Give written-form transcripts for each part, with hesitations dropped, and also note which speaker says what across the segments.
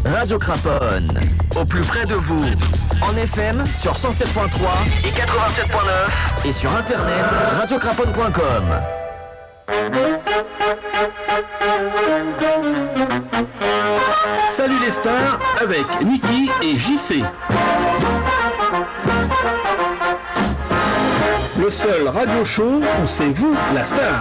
Speaker 1: Radio Craponne, au plus près de vous. En FM sur 107.3 et 87.9 et sur internet radiocraponne.com.
Speaker 2: Salut les stars avec Niki et JC. Le seul radio show où c'est vous la star.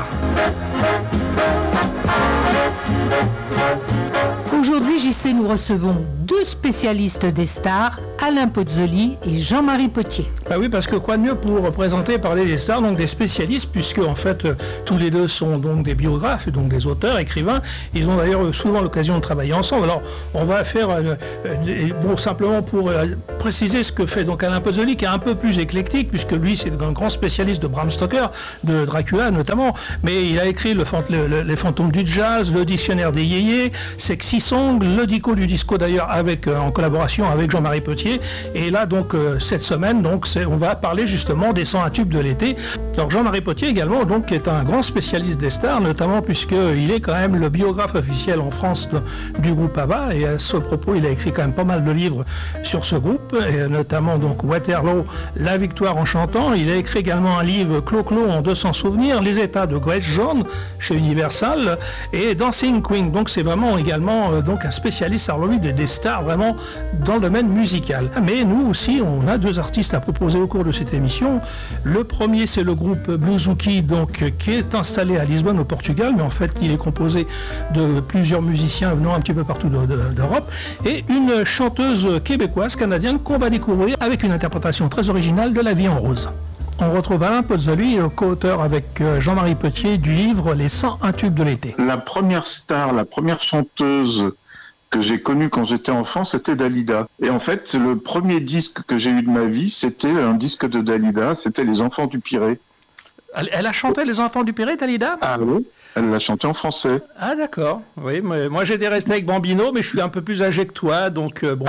Speaker 3: Aujourd'hui, JC, nous recevons deux spécialistes des stars, Alain Pozzoli et Jean-Marie Potier.
Speaker 2: Ah oui, parce que quoi de mieux pour présenter et parler des stars, donc des spécialistes, puisque en fait tous les deux sont donc des biographes, et donc des auteurs, écrivains. Ils ont d'ailleurs souvent l'occasion de travailler ensemble. Alors on va faire, simplement pour préciser ce que fait donc Alain Pozzoli, qui est un peu plus éclectique, puisque lui c'est un grand spécialiste de Bram Stoker, de Dracula notamment, mais il a écrit les fantômes du jazz, le dictionnaire des yéyés, Sexy Song, le dico du disco d'ailleurs en collaboration avec Jean-Marie Potier. Et là donc cette semaine on va parler justement des 101 tubes de l'été. Alors Jean-Marie Potier également donc est un grand spécialiste des stars, notamment puisqu'il est quand même le biographe officiel en France du groupe ABBA, et à ce propos il a écrit quand même pas mal de livres sur ce groupe, et notamment donc Waterloo, La victoire en chantant. Il a écrit également un livre Clo-Clo en 200 souvenirs, Les états de Grace Jones chez Universal, et Dancing Queen. Donc c'est vraiment également donc un spécialiste des stars vraiment dans le domaine musical. Mais nous aussi on a deux artistes à proposer au cours de cette émission. Le premier c'est le groupe Bluesouki, donc qui est installé à Lisbonne au Portugal, mais en fait il est composé de plusieurs musiciens venant un petit peu partout d'Europe, et une chanteuse québécoise canadienne qu'on va découvrir avec une interprétation très originale de La vie en rose. On retrouve Alain Pozzoli, co-auteur avec Jean-Marie Potier du livre Les 101 tubes de l'été.
Speaker 4: La première star, la première chanteuse que j'ai connue quand j'étais enfant, c'était Dalida. Et en fait, le premier disque que j'ai eu de ma vie, c'était un disque de Dalida, c'était Les Enfants du Pirée.
Speaker 2: Elle a chanté Les Enfants du Pirée, Dalida ?
Speaker 4: Ah oui, elle l'a chanté en français.
Speaker 2: Ah d'accord, oui, mais moi j'étais resté avec Bambino, mais je suis un peu plus âgé que toi, donc bon...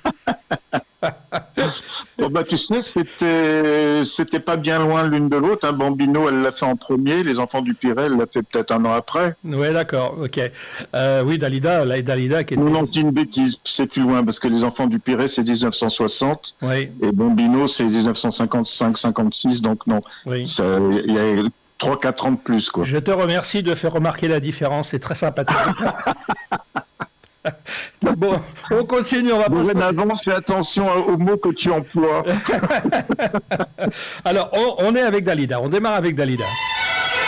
Speaker 4: Bon bah tu sais, c'était pas bien loin l'une de l'autre. Hein. Bambino, elle l'a fait en premier. Les Enfants du Pirée, elle l'a fait peut-être un an après.
Speaker 2: Oui, d'accord, ok. Oui, Dalida qui était...
Speaker 4: Non, c'est une bêtise. C'est plus loin parce que Les Enfants du Pirée, c'est 1960.
Speaker 2: Oui.
Speaker 4: Et Bambino, c'est 1955-56. Donc non,
Speaker 2: oui.
Speaker 4: Il y a 3-4 ans de plus, quoi.
Speaker 2: Je te remercie de faire remarquer la différence. C'est très sympathique. Bon, on continue, on va passer.
Speaker 4: Dorénavant, fais attention aux mots que tu emploies.
Speaker 2: Alors, on est avec Dalida, on démarre avec Dalida.